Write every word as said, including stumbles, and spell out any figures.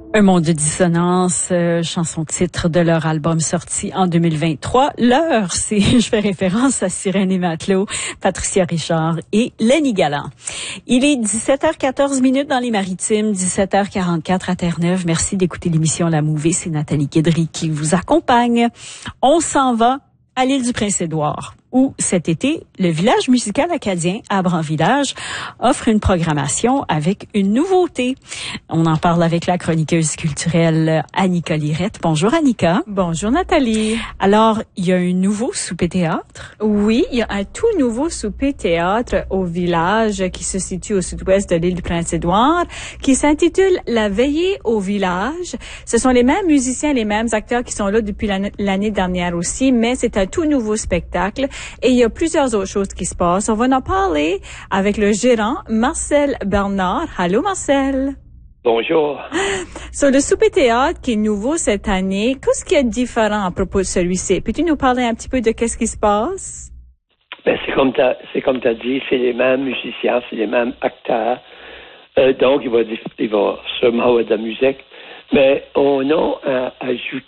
Un monde de dissonance, euh, chanson titre de leur album sorti en deux mille vingt-trois. L'heure, c'est, je fais référence à Sirène et Matelot, Patricia Richard et Lenny Galland. Il est dix-sept heures quatorze minutes dans les Maritimes, dix-sept heures quarante-quatre à Terre-Neuve. Merci d'écouter l'émission La Mouvée. C'est Nathalie Guédry qui vous accompagne. On s'en va à l'île du Prince-Édouard, où cet été, le village musical acadien Abran-Village offre une programmation avec une nouveauté. On en parle avec la chroniqueuse culturelle Annika Lirette. Bonjour Annika. Bonjour Nathalie. Alors, il y a un nouveau souper-théâtre? Oui, il y a un tout nouveau souper-théâtre au village qui se situe au sud-ouest de l'île du Prince-Édouard, qui s'intitule La Veillée au village. Ce sont les mêmes musiciens, les mêmes acteurs qui sont là depuis l'année, l'année dernière aussi, mais c'est un tout nouveau spectacle. Et il y a plusieurs autres choses qui se passent. On va en parler avec le gérant Marcel Bernard. Allô Marcel. Bonjour. Sur le souper-théâtre qui est nouveau cette année, qu'est-ce qu'il y a de différent à propos de celui-ci? Peux-tu nous parler un petit peu de qu'est-ce qui se passe? Ben, c'est comme t'as, c'est comme t'as dit, c'est les mêmes musiciens, c'est les mêmes acteurs. Euh, donc, il va, il va sûrement avoir de la musique. Mais on a euh, ajouté